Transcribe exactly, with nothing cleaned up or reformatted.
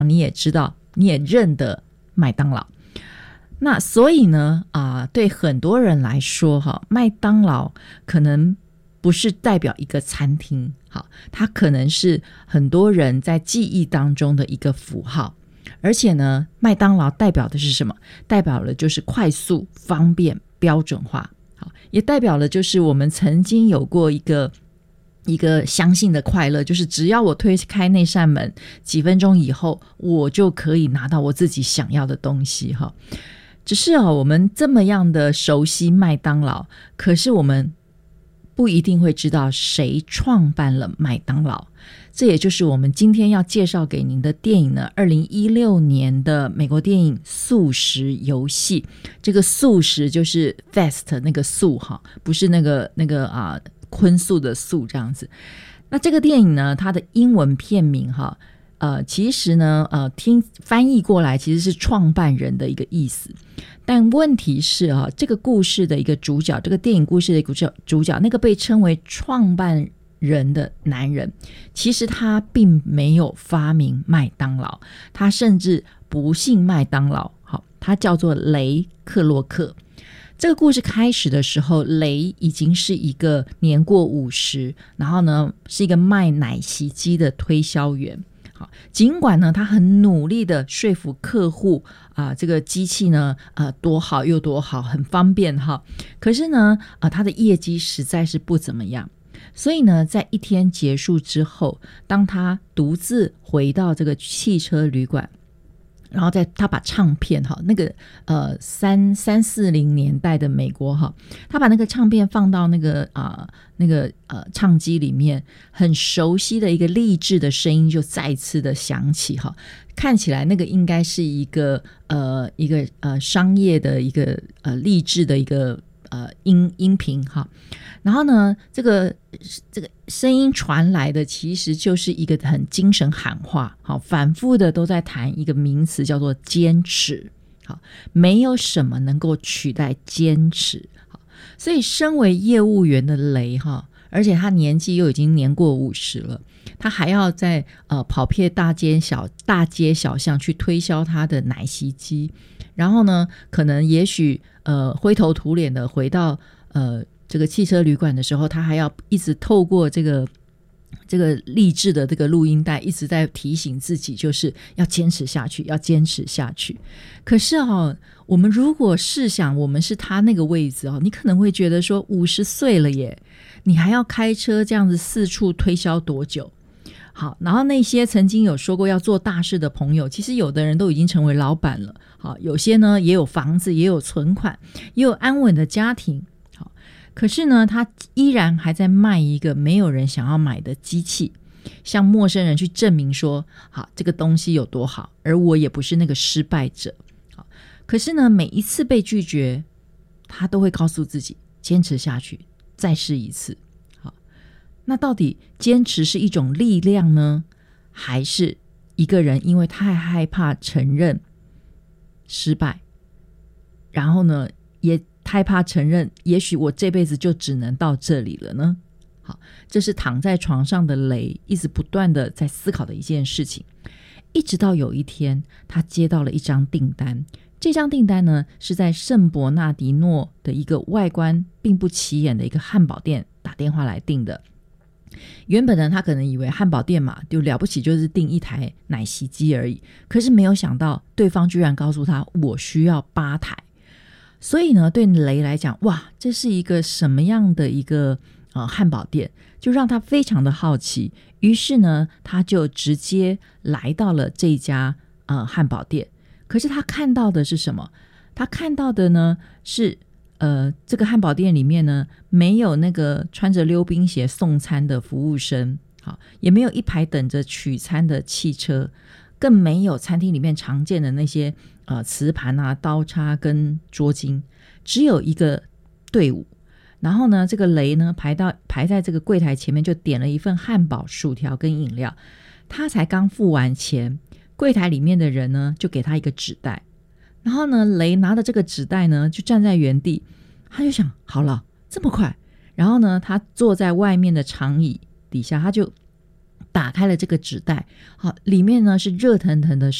你也知道你也认得麦当劳。那所以呢啊、呃，对很多人来说哈，麦当劳可能不是代表一个餐厅，好，它可能是很多人在记忆当中的一个符号。而且呢，麦当劳代表的是什么？代表了就是快速、方便、标准化，好，也代表了就是我们曾经有过一个一个相信的快乐，就是只要我推开那扇门，几分钟以后我就可以拿到我自己想要的东西哈。只是啊，我们这么样的熟悉麦当劳，可是我们不一定会知道谁创办了麦当劳。这也就是我们今天要介绍给您的电影呢，二零一六年的美国电影《素食游戏》。这个素食就是 fast 那个素哈，不是那个那个啊荤素的素这样子。那这个电影呢，它的英文片名哈，呃，其实呢，呃，听翻译过来其实是创办人的一个意思。但问题是啊，这个故事的一个主角，这个电影故事的一个主角，那个被称为创办人的男人，其实他并没有发明麦当劳，他甚至不姓麦当劳，好，他叫做雷克洛克。这个故事开始的时候，雷已经是一个年过五十，然后呢是一个卖奶昔机的推销员。好，尽管呢他很努力的说服客户啊、呃，这个机器呢呃多好又多好，很方便哈，可是呢啊、呃、他的业绩实在是不怎么样。所以呢，在一天结束之后，当他独自回到这个汽车旅馆，然后在他把唱片哈，那个呃三三四零年代的美国哈，他把那个唱片放到那个啊、呃、那个呃唱机里面，很熟悉的一个励志的声音就再次的响起哈，看起来那个应该是一个呃一个呃商业的一个呃励志的一个呃音音频哈。然后呢，这个这个声音传来的其实就是一个很精神喊话，好，反复的都在谈一个名词叫做坚持，好，没有什么能够取代坚持，好，所以身为业务员的雷哈，而且他年纪又已经年过五十了，他还要在呃跑遍大街小大街小巷去推销他的奶昔机，然后呢，可能也许呃灰头土脸的回到呃。这个汽车旅馆的时候，他还要一直透过这个这个励志的这个录音带一直在提醒自己，就是要坚持下去，要坚持下去。可是哦，我们如果试想我们是他那个位置哦，你可能会觉得说五十岁了耶，你还要开车这样子四处推销多久？好，然后那些曾经有说过要做大事的朋友，其实有的人都已经成为老板了，好，有些呢也有房子，也有存款，也有安稳的家庭。可是呢，他依然还在卖一个没有人想要买的机器，向陌生人去证明说，好，这个东西有多好，而我也不是那个失败者。好，可是呢，每一次被拒绝，他都会告诉自己坚持下去，再试一次。好，那到底坚持是一种力量呢，还是一个人因为太害怕承认失败，然后呢，也害怕承认也许我这辈子就只能到这里了呢？好，这是躺在床上的雷一直不断的在思考的一件事情。一直到有一天他接到了一张订单，这张订单呢是在圣伯纳迪诺的一个外观并不起眼的一个汉堡店打电话来订的。原本呢他可能以为汉堡店嘛，就了不起就是订一台奶昔机而已，可是没有想到对方居然告诉他我需要八台。所以呢，对雷来讲，哇，这是一个什么样的一个呃汉堡店，就让他非常的好奇。于是呢，他就直接来到了这家呃汉堡店。可是他看到的是什么？他看到的呢是呃这个汉堡店里面呢没有那个穿着溜冰鞋送餐的服务生，好，也没有一排等着取餐的汽车，更没有餐厅里面常见的那些呃瓷盘啊、刀叉跟桌巾，只有一个队伍。然后呢，这个雷呢排到排在这个柜台前面，就点了一份汉堡、薯条跟饮料。他才刚付完钱，柜台里面的人呢就给他一个纸袋。然后呢，雷拿着这个纸袋呢就站在原地，他就想，好了，这么快。然后呢，他坐在外面的长椅底下，他就打开了这个纸袋，好，里面呢是热腾腾的